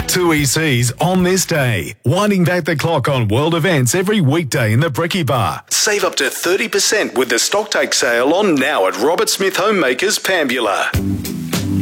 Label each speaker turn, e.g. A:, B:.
A: Two ECs on this day. Winding back the clock on world events every weekday in the Brekkie Bar. Save up to 30% with the stocktake sale on now at Robert Smith Homemakers Pambula.